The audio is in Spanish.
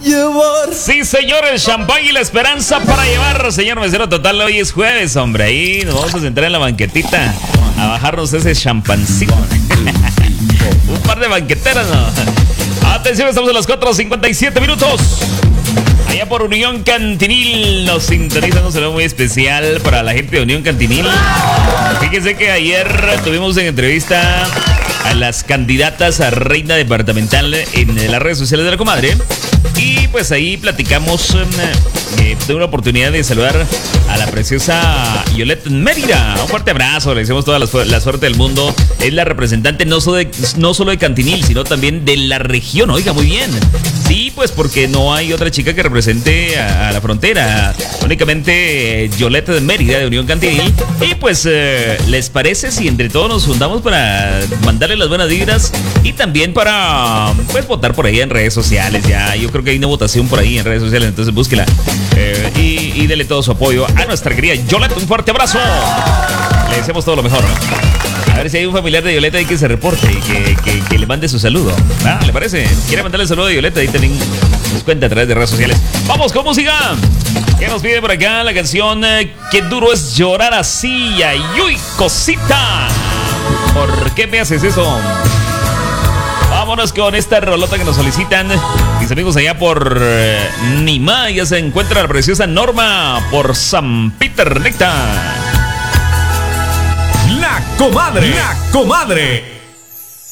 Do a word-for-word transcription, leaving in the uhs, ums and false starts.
llevar. Sí, señor, el champán y la esperanza para llevar. Señor mesero total, hoy es jueves, hombre. Ahí nos vamos a sentar en la banquetita a bajarnos ese champancito. Un par de banqueteras, ¿no? Atención, estamos a las cuatro cincuenta y siete minutos. Allá por Unión Cantinil nos sintonizan un saludo muy especial para la gente de Unión Cantinil. Fíjense que ayer tuvimos en entrevista a las candidatas a reina departamental en las redes sociales de la comadre. Y pues ahí platicamos, eh, tuve una oportunidad de saludar a la preciosa Yolette Mérida. Un fuerte abrazo, le deseamos toda la, su la suerte del mundo. Es la representante no solo, de, no solo de Cantinil, sino también de la región. Oiga, muy bien. Sí, pues porque no hay otra chica que represente a, a la frontera. Únicamente eh, Yolette de Mérida de Unión Cantinil. Y pues, eh, ¿les parece si entre todos nos juntamos para mandarle las buenas vibras? Y también para, pues, votar por ahí en redes sociales. Ya, yo creo que hay una votación por ahí en redes sociales, entonces búsquela. Eh, y, y dele todo su apoyo a nuestra querida Yolette. Un fuerte abrazo. Le deseamos todo lo mejor. A ver si hay un familiar de Yolette ahí que se reporte y que, que, que le mande su saludo. Ah, ¿le parece? ¿Quiere mandarle el saludo a Yolette? Ahí también nos cuenta a través de redes sociales. ¡Vamos con música! ¿Qué nos pide por acá? La canción eh, Qué duro es llorar así. ¡Ay, uy, cosita! ¿Por qué me haces eso? Vámonos con esta rolota que nos solicitan mis amigos allá por eh, Nima. Ya se encuentra la preciosa Norma por San Peter Necta. La comadre, la comadre.